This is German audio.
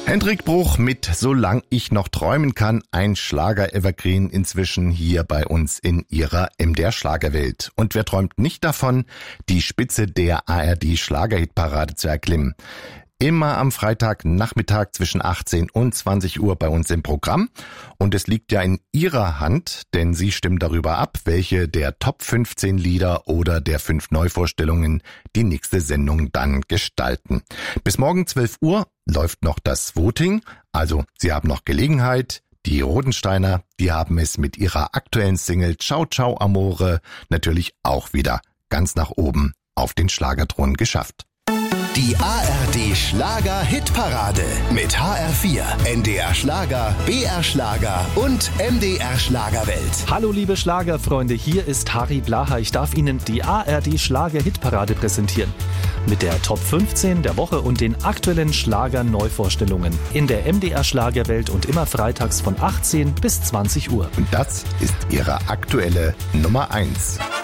Hendrik Bruch mit Solang ich noch träumen kann, ein Schlager-Evergreen inzwischen hier bei uns in ihrer MDR Schlagerwelt. Und wer träumt nicht davon, die Spitze der ARD-Schlagerhitparade zu erklimmen? Immer am Freitagnachmittag zwischen 18 und 20 Uhr bei uns im Programm. Und es liegt ja in Ihrer Hand, denn Sie stimmen darüber ab, welche der Top 15 Lieder oder der 5 Neuvorstellungen die nächste Sendung dann gestalten. Bis morgen 12 Uhr läuft noch das Voting. Also Sie haben noch Gelegenheit. Die Rodensteiner, die haben es mit ihrer aktuellen Single Ciao Ciao Amore natürlich auch wieder ganz nach oben auf den Schlagerthron geschafft. Die ARD Schlager Hitparade mit HR4, NDR Schlager, BR Schlager und MDR Schlagerwelt. Hallo liebe Schlagerfreunde, hier ist Harry Blaha. Ich darf Ihnen die ARD Schlager Hitparade präsentieren. Mit der Top 15 der Woche und den aktuellen Schlager-Neuvorstellungen in der MDR Schlagerwelt und immer freitags von 18 bis 20 Uhr. Und das ist Ihre aktuelle Nummer 1.